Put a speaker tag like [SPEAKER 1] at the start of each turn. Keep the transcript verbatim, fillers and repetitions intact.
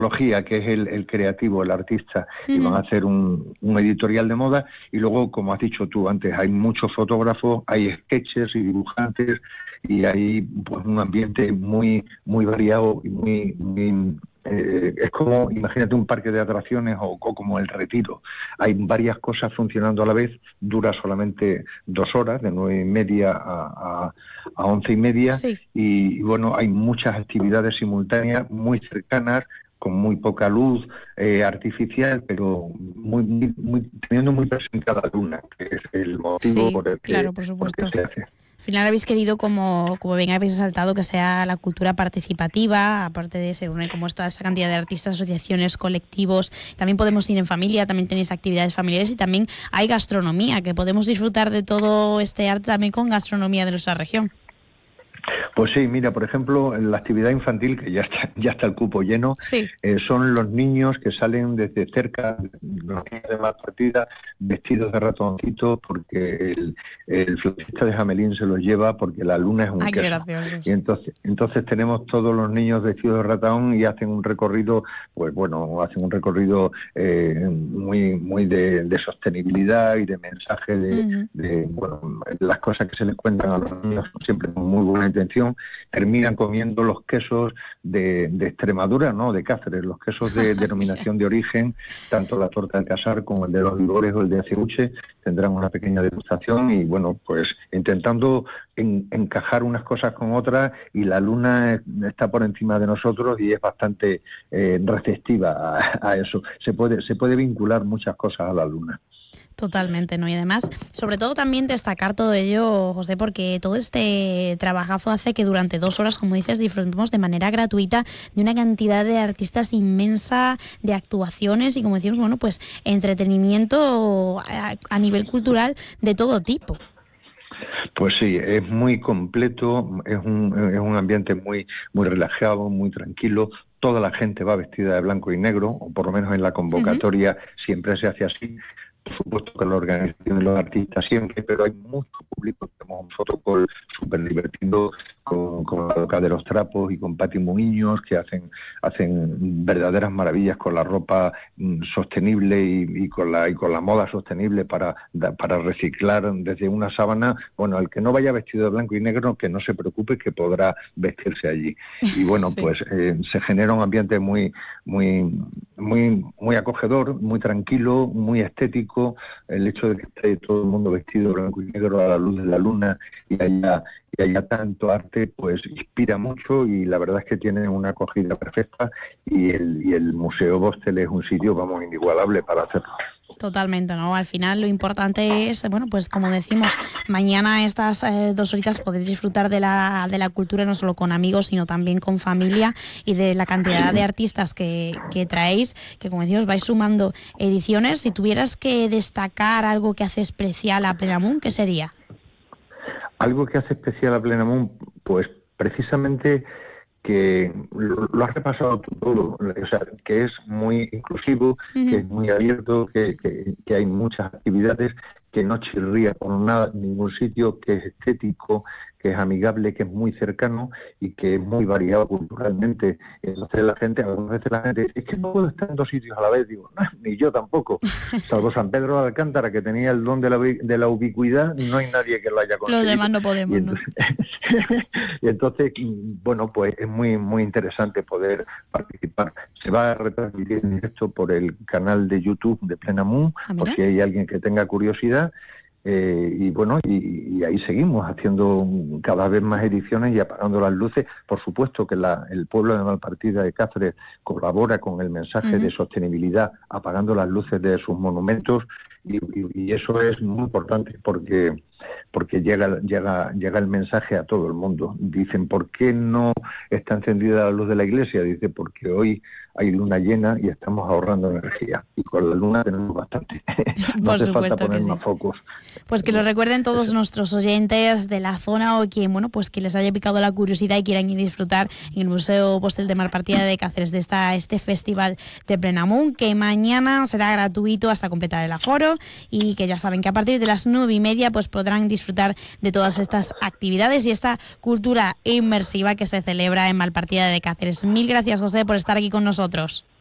[SPEAKER 1] que es el, el creativo, el artista,
[SPEAKER 2] uh-huh.
[SPEAKER 1] y van a hacer un, un editorial de moda, y luego, como has dicho tú antes, hay muchos fotógrafos, hay sketches y dibujantes, y hay pues un ambiente muy muy variado y muy, muy eh, es como, imagínate un parque de atracciones o, o como el Retiro. Hay varias cosas funcionando a la vez, dura solamente dos horas, de nueve y media a, a, a once y media,
[SPEAKER 2] sí.
[SPEAKER 1] y, y bueno, hay muchas actividades simultáneas muy cercanas, con muy poca luz eh, artificial, pero muy, muy, muy teniendo muy presente la luna, que es el motivo
[SPEAKER 2] sí,
[SPEAKER 1] por el que,
[SPEAKER 2] claro, por
[SPEAKER 1] por
[SPEAKER 2] supuesto.
[SPEAKER 1] el que se hace.
[SPEAKER 2] Al final habéis querido, como, como bien habéis resaltado, que sea la cultura participativa, aparte de ser una, como toda esa cantidad de artistas, asociaciones, colectivos. También podemos ir en familia, también tenéis actividades familiares y también hay gastronomía, que podemos disfrutar de todo este arte también con gastronomía de nuestra región.
[SPEAKER 1] Pues sí, mira, por ejemplo, en la actividad infantil, que ya está, ya está el cupo lleno,
[SPEAKER 2] sí.
[SPEAKER 1] eh, son los niños que salen desde cerca, los niños de Malpartida, vestidos de ratoncitos, porque el, el flautista de Jamelín se los lleva porque la luna es un
[SPEAKER 2] Ay,
[SPEAKER 1] queso.
[SPEAKER 2] qué graciosos.
[SPEAKER 1] Y entonces, entonces tenemos todos los niños vestidos de ratón y hacen un recorrido, pues bueno, hacen un recorrido eh, muy muy de, de sostenibilidad y de mensaje de, uh-huh. de, bueno, las cosas que se les cuentan a los niños siempre con muy buena intención. Terminan comiendo los quesos de, de Extremadura, no, de Cáceres, los quesos de denominación de origen, tanto la torta del Casar como el de los Vigores o el de Aceuche, tendrán una pequeña degustación y bueno, pues intentando en, encajar unas cosas con otras, y la luna está por encima de nosotros y es bastante eh, receptiva a, a eso. Se puede, se puede vincular muchas cosas a la luna.
[SPEAKER 2] Totalmente, ¿no? Y además, sobre todo también destacar todo ello, José, porque todo este trabajazo hace que durante dos horas, como dices, disfrutemos de manera gratuita de una cantidad de artistas inmensa, de actuaciones y, como decimos, bueno, pues entretenimiento a, a nivel cultural de todo tipo.
[SPEAKER 1] Pues sí, es muy completo, es un, es un ambiente muy, muy relajado, muy tranquilo. Toda la gente va vestida de blanco y negro, o por lo menos en la convocatoria uh-huh. siempre se hace así. Por supuesto que la organización de los artistas siempre, pero hay mucho público. Tenemos un fotocall súper divertido con, con la Loca de los Trapos y con Pati Muñoz, que hacen hacen verdaderas maravillas con la ropa mm, sostenible y, y con la y con la moda sostenible para, para reciclar desde una sábana. Bueno, el que no vaya vestido de blanco y negro, que no se preocupe, que podrá vestirse allí. Y bueno, sí. pues eh, se genera un ambiente muy, muy, muy, muy acogedor, muy tranquilo, muy estético. El hecho de que esté todo el mundo vestido de blanco y negro a la luz de la luna y haya, y haya tanto arte, pues inspira mucho, y la verdad es que tiene una acogida perfecta, y el, y el Museo Bostel es un sitio, vamos, inigualable para hacerlo.
[SPEAKER 2] Totalmente, ¿no? Al final lo importante es, bueno, pues como decimos, mañana estas eh, dos horitas podéis disfrutar de la, de la cultura no solo con amigos, sino también con familia, y de la cantidad de artistas que, que traéis, que como decimos vais sumando ediciones. Si tuvieras que destacar algo que hace especial a Plenamun, ¿qué sería?
[SPEAKER 1] Algo que hace especial a Plenamun, pues precisamente que lo, lo has repasado tú todo, o sea, que es muy inclusivo, uh-huh. que es muy abierto, que, que, que hay muchas actividades, que no chirría por nada en ningún sitio, que es estético, que es amigable, que es muy cercano y que es muy variado culturalmente. Entonces la gente, algunas veces la gente dice, es que no puedo estar en dos sitios a la vez. Digo, no, ni yo tampoco. Salvo San Pedro de Alcántara, que tenía el don de la, de la ubicuidad, no hay nadie que lo haya conseguido.
[SPEAKER 2] Los demás no podemos,
[SPEAKER 1] y entonces, ¿no? Y entonces, bueno, pues es muy muy interesante poder participar. Se va a retransmitir en directo por el canal de YouTube de Plenamun,
[SPEAKER 2] ¿Ah,
[SPEAKER 1] por si hay alguien que tenga curiosidad. Eh, y bueno, y, y ahí seguimos haciendo cada vez más ediciones y apagando las luces. Por supuesto que la, el pueblo de Malpartida de Cáceres colabora con el mensaje uh-huh. de sostenibilidad, apagando las luces de sus monumentos, y, y, y eso es muy importante porque porque llega llega llega el mensaje a todo el mundo. Dicen, ¿por qué no está encendida la luz de la iglesia? Dice, porque hoy hay luna llena y estamos ahorrando energía, y con la luna tenemos bastante. No
[SPEAKER 2] Por
[SPEAKER 1] hace
[SPEAKER 2] supuesto
[SPEAKER 1] falta poner
[SPEAKER 2] que sí.
[SPEAKER 1] más focos.
[SPEAKER 2] Pues que lo recuerden todos
[SPEAKER 1] Eso.
[SPEAKER 2] Nuestros oyentes de la zona, o quien, bueno, pues que les haya picado la curiosidad y quieran ir a disfrutar en el Museo Bostel de Malpartida de Cáceres de esta, este festival de Plenamun, que mañana será gratuito hasta completar el aforo. Teatro, y que ya saben que a partir de las nueve y media pues podrán disfrutar de todas estas actividades y esta cultura inmersiva que se celebra en Malpartida de Cáceres. Mil gracias, José, por estar aquí con nosotros.